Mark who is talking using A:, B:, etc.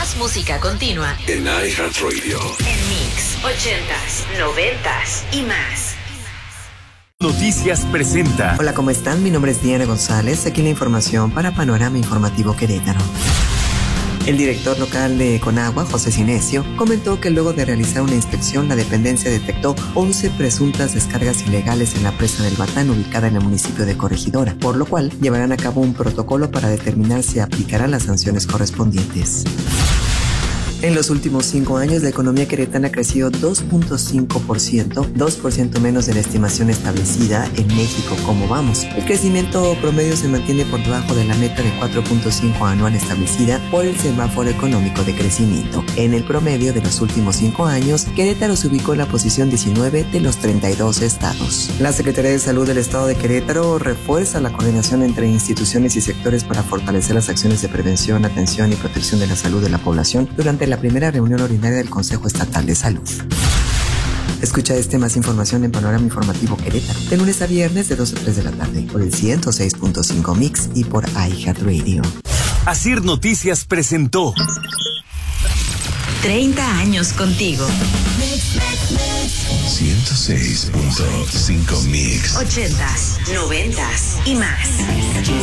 A: Más música continua
B: en iHeartRadio.
A: En Mix 80s, 90s y más.
C: Noticias presenta.
D: Hola, ¿cómo están? Mi nombre es Diana González. Aquí la información para Panorama Informativo Querétaro. El director local de Conagua, José Cinesio, comentó que luego de realizar una inspección, la dependencia detectó 11 presuntas descargas ilegales en la presa del Batán, ubicada en el municipio de Corregidora, por lo cual llevarán a cabo un protocolo para determinar si aplicarán las sanciones correspondientes. En los últimos 5 años, la economía queretana ha crecido 2.5%, 2% menos de la estimación establecida en México. ¿Cómo vamos? El crecimiento promedio se mantiene por debajo de la meta de 4.5 anual establecida por el semáforo económico de crecimiento. En el promedio de los últimos 5 años, Querétaro se ubicó en la posición 19 de los 32 estados. La Secretaría de Salud del Estado de Querétaro refuerza la coordinación entre instituciones y sectores para fortalecer las acciones de prevención, atención y protección de la salud de la población durante la primera reunión ordinaria del Consejo Estatal de Salud. Escucha más información en Panorama Informativo Querétaro, de lunes a viernes de 2 a 3 de la tarde, por el 106.5 Mix y por iHeartRadio.
C: Asir Noticias presentó
A: 30 años contigo.
B: 106.5 Mix.
A: 80s, 90s y más.